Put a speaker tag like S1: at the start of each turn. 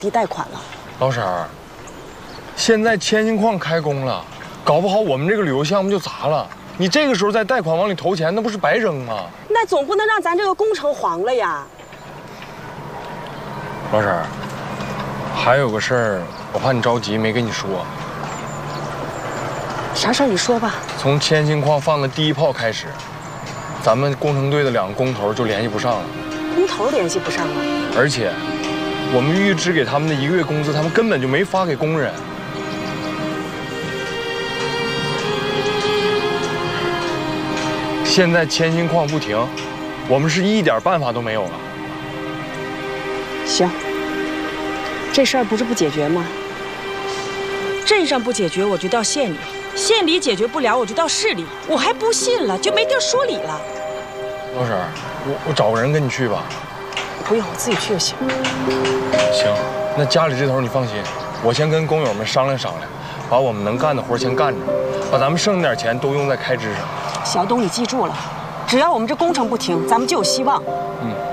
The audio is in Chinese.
S1: 地贷款了。
S2: 老婶儿，现在千金矿开工了，搞不好我们这个旅游项目就砸了。你这个时候再贷款往里投钱，那不是白扔吗？
S1: 那总不能让咱这个工程黄了呀。
S2: 老婶儿，还有个事儿，我怕你着急没跟你说。
S1: 啥事儿你说吧。
S2: 从千金矿放的第一炮开始，咱们工程队的2个工头就联系不上了。
S1: 工头联系不上了，
S2: 而且，我们预支给他们的1个月工资，他们根本就没发给工人。现在千金矿不停，我们是一点办法都没有了。
S1: 行，这事儿不是不解决吗？
S3: 镇上不解决，我就到县里；县里解决不了，我就到市里。我还不信了，就没地儿说理了。
S2: 老婶儿，我找个人跟你去吧。
S1: 不用，我自己去就行。
S2: 行，那家里这头你放心，我先跟工友们商量商量，把我们能干的活先干着，把咱们剩那点钱都用在开支上。
S1: 小董，你记住了，只要我们这工程不停，咱们就有希望。
S2: 嗯。